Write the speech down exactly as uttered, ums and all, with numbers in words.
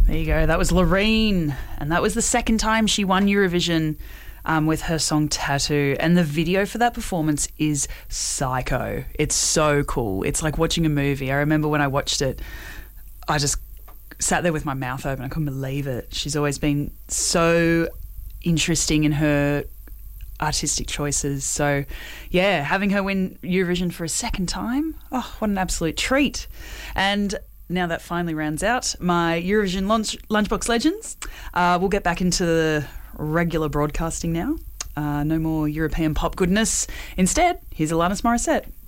There you go. That was Loreen, and that was the second time she won Eurovision um, with her song Tattoo. And the video for that performance is psycho. It's so cool. It's like watching a movie. I remember when I watched it, I just sat there with my mouth open. I couldn't believe it. She's always been so interesting in her artistic choices. So, yeah, having her win Eurovision for a second time, oh, what an absolute treat. And now that finally rounds out my Eurovision lunch, Lunchbox Legends. Uh, we'll get back into the regular broadcasting now. Uh, no more European pop goodness. Instead, here's Alanis Morissette.